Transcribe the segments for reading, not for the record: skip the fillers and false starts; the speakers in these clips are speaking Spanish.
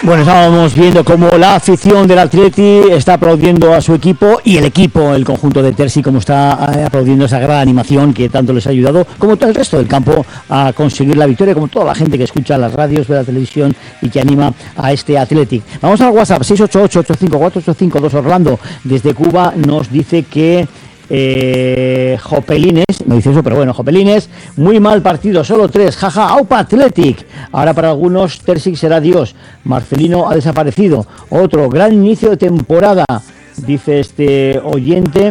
Bueno, estábamos viendo cómo la afición del Atleti está aplaudiendo a su equipo y el equipo, el conjunto de Terzi, como está aplaudiendo esa gran animación que tanto les ha ayudado, como todo el resto del campo, a conseguir la victoria, como toda la gente que escucha las radios, ve la televisión y que anima a este Athletic. Vamos al WhatsApp, 688-854-852. Orlando, desde Cuba, nos dice que Jopelines, no dice eso, pero bueno, Jopelines, muy mal partido, solo 3, jaja, aupa Athletic. Ahora para algunos Terzic será Dios. Marcelino ha desaparecido. Otro, gran inicio de temporada, dice este oyente,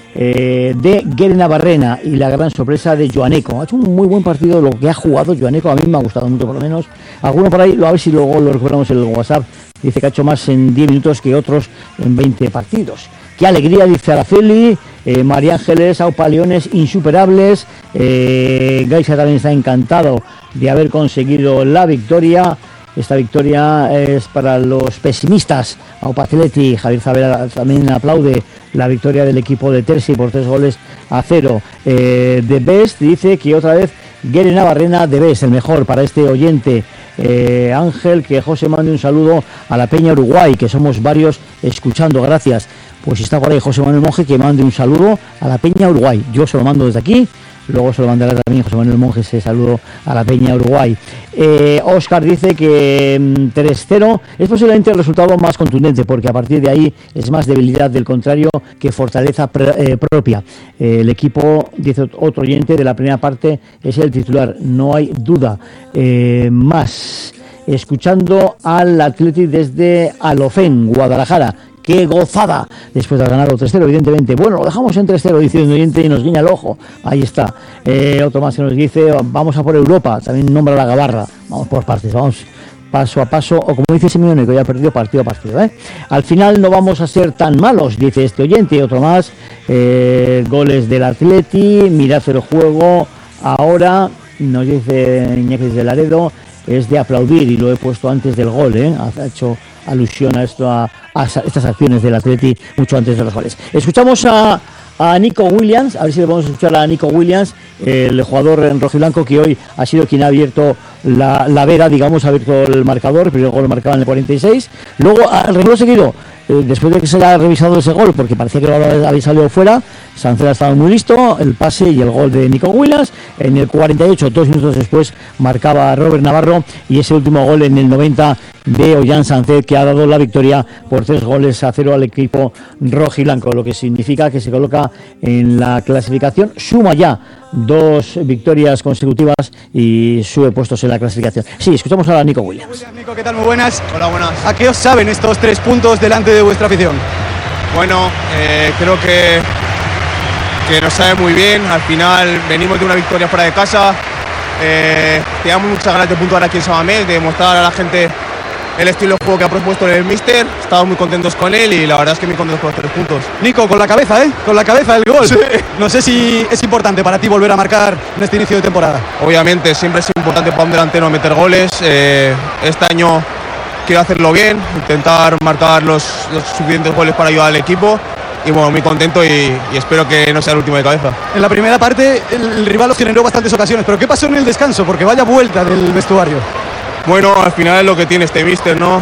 de Guere Navarrena, y la gran sorpresa de Joaneco. Ha hecho un muy buen partido lo que ha jugado Joaneco, a mí me ha gustado mucho, por lo menos. Alguno por ahí, a ver si luego lo recuperamos en el WhatsApp, dice que ha hecho más en 10 minutos que otros en 20 partidos. Qué alegría, dice Araceli. María Ángeles, Aupa Leones insuperables. Gaisa también está encantado de haber conseguido la victoria. Esta victoria es para los pesimistas. Aupa Athletic. Javier Zavera también aplaude la victoria del equipo de Terzi por 3-0. The Best dice que otra vez Guere Navarrena de Best, el mejor para este oyente. Ángel, que José mande un saludo a la Peña Uruguay, que somos varios escuchando, gracias. Pues si está por ahí José Manuel Monje, que mande un saludo a la Peña Uruguay. Yo se lo mando desde aquí, luego se lo mandará también José Manuel Monje ese saludo a la Peña Uruguay. Óscar dice que 3-0 es posiblemente el resultado más contundente, porque a partir de ahí es más debilidad del contrario que fortaleza propia. El equipo, dice otro oyente, de la primera parte es el titular, no hay duda. Más, escuchando al Athletic desde Alofén, Guadalajara. ¡Qué gozada! Después de ganar 3-0, evidentemente. Bueno, lo dejamos en 3-0, dice un oyente y nos guiña el ojo. Ahí está. Otro más que nos dice, vamos a por Europa. También nombra la Gabarra. Vamos por partes, vamos paso a paso. O como dice Simeone, que ya ha perdido partido a partido. Al final no vamos a ser tan malos, dice este oyente. Otro más. Goles del Atleti. Mirad el juego. Ahora, nos dice Iñaki de Laredo, es de aplaudir, y lo he puesto antes del gol, ha hecho alusión a esto, a estas acciones del Atleti mucho antes de los goles. Escuchamos a Nico Williams, a ver si le podemos escuchar a Nico Williams, el jugador en rojiblanco que hoy ha sido quien ha abierto la veda, digamos, ha abierto el marcador. El primer gol marcado en el 46, luego al reloj seguido, después de que se haya revisado ese gol, porque parecía que había salido fuera, Sancet ha estado muy listo, el pase y el gol de Nico Williams. En el 48, 2 minutos después, marcaba Robert Navarro, y ese último gol en el 90 de Ollán Sancet, que ha dado la victoria por 3-0 al equipo rojiblanco, lo que significa que se coloca en la clasificación, suma ya 2 victorias consecutivas y sube puestos en la clasificación. Sí, escuchamos ahora a Nico Williams. Nico, ¿qué tal? Muy buenas. Hola, buenas. ¿A qué os saben estos 3 puntos delante de vuestra afición? Bueno, creo que nos sabe muy bien. Al final venimos de una victoria fuera de casa. Teníamos muchas ganas de puntuar aquí en San Mamés, de mostrar a la gente el estilo de juego que ha propuesto el míster. Estamos muy contentos con él y la verdad es que muy contentos con los 3 puntos. Nico, con la cabeza, Con la cabeza el gol. Sí. No sé si es importante para ti volver a marcar en este inicio de temporada. Obviamente, siempre es importante para un delantero meter goles. Este año quiero hacerlo bien, intentar marcar los suficientes goles para ayudar al equipo. Y bueno, muy contento y espero que no sea el último de cabeza. En la primera parte el rival os generó bastantes ocasiones, pero ¿qué pasó en el descanso? Porque vaya vuelta del vestuario. Bueno, al final es lo que tiene este míster, ¿no?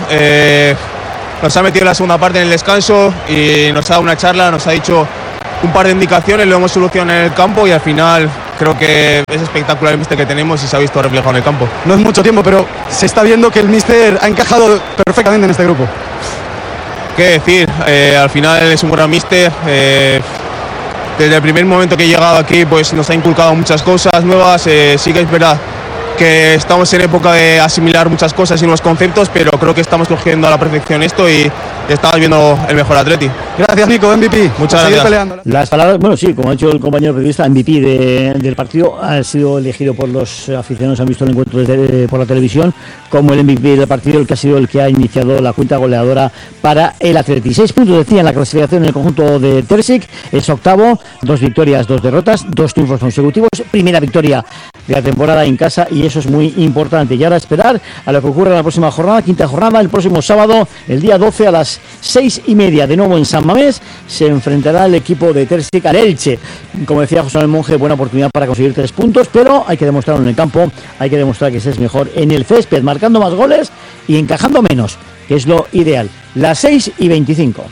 Nos ha metido en la segunda parte en el descanso y nos ha dado una charla, nos ha dicho un par de indicaciones, lo hemos solucionado en el campo y al final creo que es espectacular el míster que tenemos y se ha visto reflejado en el campo. No es mucho tiempo, pero se está viendo que el míster ha encajado perfectamente en este grupo. ¿Qué decir? Al final es un gran míster. Desde el primer momento que he llegado aquí pues nos ha inculcado muchas cosas nuevas. Sí que es verdad que estamos en época de asimilar muchas cosas y nuevos conceptos, pero creo que estamos cogiendo a la perfección esto y estamos viendo el mejor Atleti. Gracias, Nico, MVP. Muchas gracias. Peleando. Las palabras, bueno, sí, como ha dicho el compañero periodista, MVP del partido, ha sido elegido por los aficionados, han visto el encuentro por la televisión, como el MVP del partido, el que ha sido el que ha iniciado la cuenta goleadora para el Atleti. 6 puntos, decía, en la clasificación en el conjunto de Terzic, es octavo, 2 victorias, 2 derrotas, 2 triunfos consecutivos, primera victoria de la temporada en casa, y eso es muy importante. Y ahora esperar a lo que ocurre en la próxima jornada, quinta jornada, el próximo sábado, el día 12 a las 6:30, de nuevo en San Mamés, se enfrentará el equipo de Terzic al Elche. Como decía José Manuel Monje, buena oportunidad para conseguir 3 puntos, pero hay que demostrarlo en el campo, hay que demostrar que se es mejor en el césped, marcando más goles y encajando menos. que es lo ideal. Las 6:25.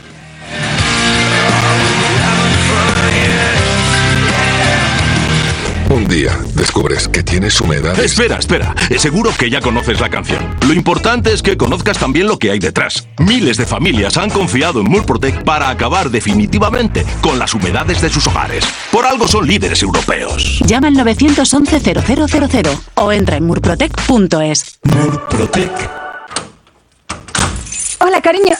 Un día descubres que tienes humedades. Espera. Seguro que ya conoces la canción. Lo importante es que conozcas también lo que hay detrás. Miles de familias han confiado en Murprotec para acabar definitivamente con las humedades de sus hogares. Por algo son líderes europeos. Llama al 911-0000 o entra en murprotec.es. Murprotec. Hola, cariño.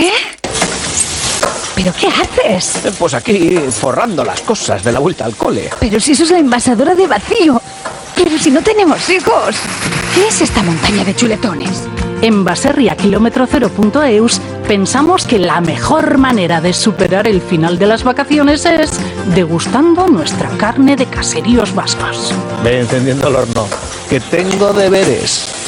¿Pero qué haces? Pues aquí, forrando las cosas de la vuelta al cole. Pero si eso es la envasadora de vacío. Pero si no tenemos hijos. ¿Qué es esta montaña de chuletones? En baserriakilómetro0.eus pensamos que la mejor manera de superar el final de las vacaciones es degustando nuestra carne de caseríos vascos. Ve encendiendo el horno, que tengo deberes.